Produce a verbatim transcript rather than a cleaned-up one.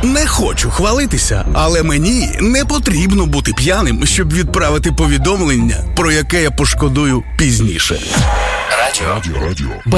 Не хочу хвалитися, але мені не потрібно бути п'яним, щоб відправити повідомлення, про яке я пошкодую пізніше. Радіо. Радіо. Радіо.